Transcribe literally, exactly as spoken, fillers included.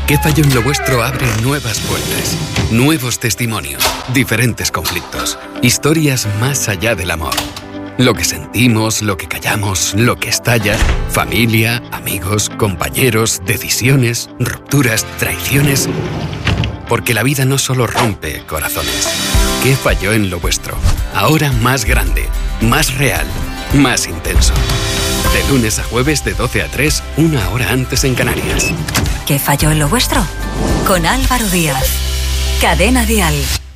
¿Qué falló en lo vuestro? Abre nuevas puertas, nuevos testimonios, diferentes conflictos, historias más allá del amor. Lo que sentimos, lo que callamos, lo que estalla, familia, amigos, compañeros, decisiones, rupturas, traiciones. Porque la vida no solo rompe corazones. ¿Qué falló en lo vuestro? Ahora más grande, más real, más intenso. De lunes a jueves de doce a tres, una hora antes en Canarias. ¿Qué falló en lo vuestro? Con Álvaro Díaz. Cadena Dial.